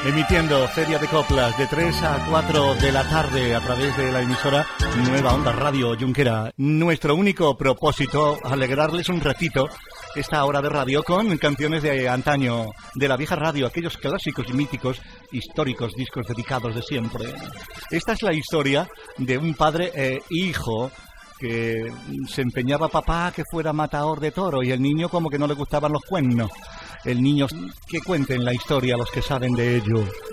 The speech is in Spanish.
Emitiendo Feria de Coplas de 3 a 4 de la tarde a través de la emisora Nueva Onda Radio Junquera. Nuestro único propósito, alegrarles un ratito esta hora de radio con canciones de antaño, de la vieja radio, aquellos clásicos y míticos, históricos discos dedicados de siempre. Esta es la historia de un padre e hijo que se empeñaba papá que fuera matador de toro y el niño como que no le gustaban los cuernos. El niño, que cuenten la historia los que saben de ello.